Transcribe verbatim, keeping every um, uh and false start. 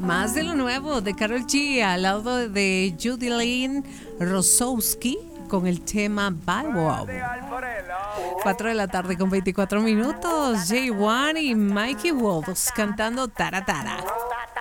Más de lo nuevo de Karol G al lado de Judy Lynn Rosowski con el tema Bad Wow. cuatro de la tarde con veinticuatro minutos. J uno y Mikey Wolves cantando Tara Tara.